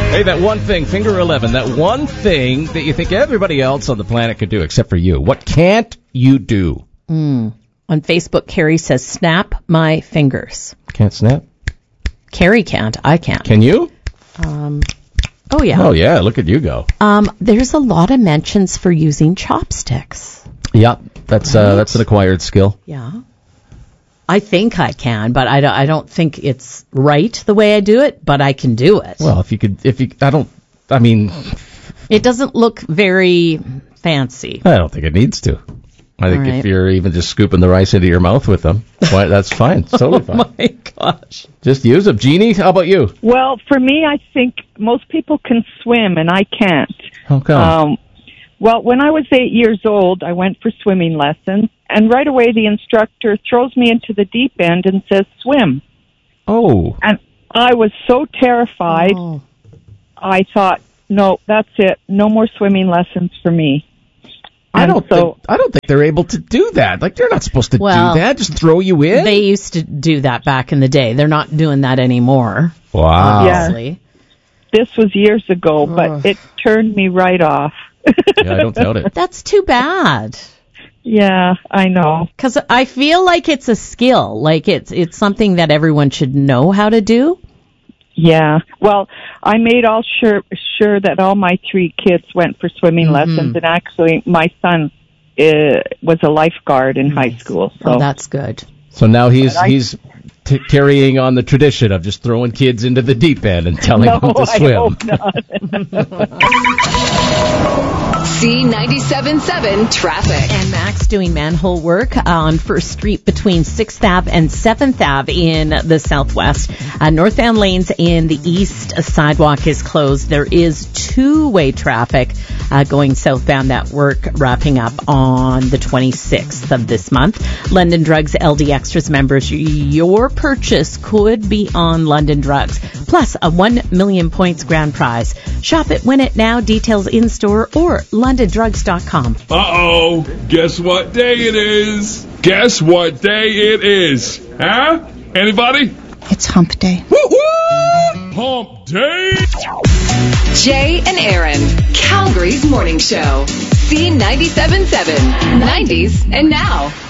Hey, that one thing, finger 11, that one thing that you think everybody else on the planet could do except for you. What can't you do? On Facebook, Carrie says, snap my fingers. Can't snap? Carrie can't. I can't. Can you? Oh, yeah. Oh, yeah. Look at you go. There's a lot of mentions for using chopsticks. Yeah, that's an acquired skill. Yeah. I think I can, but I don't think it's right the way I do it, but I can do it. Well, It doesn't look very fancy. I don't think it needs to. I think if you're even just scooping the rice into your mouth with them, that's fine. It's totally fine. Oh, my gosh. Just use them. Jeannie, how about you? Well, for me, I think most people can swim, and I can't. How come? Well, when I was 8 years old, I went for swimming lessons, and right away the instructor throws me into the deep end and says, swim. Oh. And I was so terrified, I thought, no, that's it. No more swimming lessons for me. I don't think they're able to do that. Like, they're not supposed to do that. Just throw you in. They used to do that back in the day. They're not doing that anymore. Wow. Yeah. This was years ago, but it turned me right off. Yeah, I don't doubt it. That's too bad. Yeah, I know. Because I feel like it's a skill. Like, it's something that everyone should know how to do. Yeah. Well, I made sure that all my 3 kids went for swimming lessons, and actually my son was a lifeguard in high school. So. Oh, that's good. So now he's carrying on the tradition of just throwing kids into the deep end and telling them to swim. I hope not. C97.7 traffic. And Max doing manhole work on First Street between 6th Ave and 7th Ave in the southwest. North Van Lanes in the east sidewalk is closed. There is 2-way traffic going southbound. That work wrapping up on the 26th of this month. London Drugs LD Extras members, your purchase could be on London Drugs. Plus a 1 million points grand prize. Shop it, win it now. Details in store or LondonDrugs.com. Uh-oh. Guess what day it is? Guess what day it is? Huh? Anybody? It's hump day. Woo-hoo! Hump day! Jay and Aaron, Calgary's morning show. C97.7, 90s and now.